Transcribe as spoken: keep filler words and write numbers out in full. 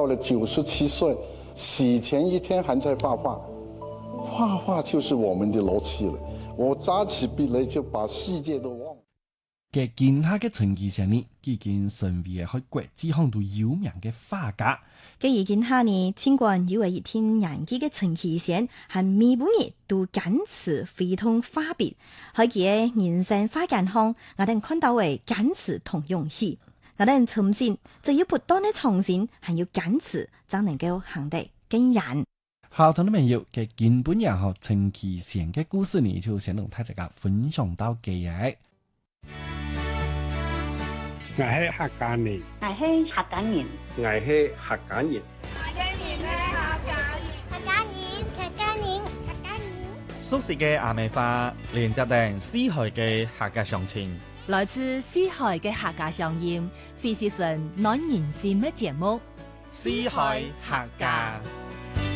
到了九十七歲，死前一天還在畫畫，畫畫就是我們的樂器了。我揸起筆來就把世界都忘了。 嘅見下嘅陳其賢呢，已經成為喺國際上都有名嘅畫家。 嘅而見下呢，儘管有為一天年紀嘅陳其賢，係每半日都堅持揮動畫筆，喺佢嘅人生畫間上，我哋看到嘅堅持同勇氣。我哋相信，只要不斷嘅創新，還要堅持，就能夠行得更遠。 好，聽眾朋友嘅見本人學陳其賢嘅故事呢，就先同大家分享到嘅嘢。 我係客家人， 我係客家人， 我係客家人， 客家人係客家人， 客家人，客家人，客家人。 熟悉嘅阿美花，連接定四海嘅客家鄉情， 來自四海嘅客家鄉音，非是純暖人心嘅節目。 四海客家。